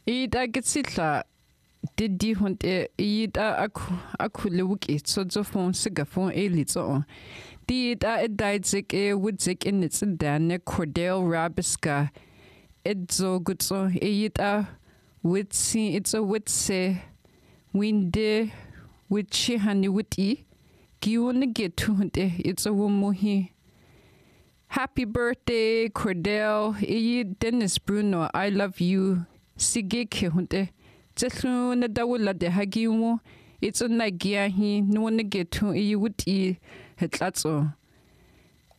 Ita gitsitla didi honte ita aku lewuk so zofon sigafon elitso. Ita edidzik wudzik in its dane Cordell Rabiska edzo gutso ita witsi it's a witse winde witchi hani witi giwon get to honte it's a womuhi. Happy birthday, Cordell. Dennis Bruno, I love you. Sige ke hunte. Jetlu na dawula de hagiwo. It's a nagiahi. No one get to wuti hetlatso.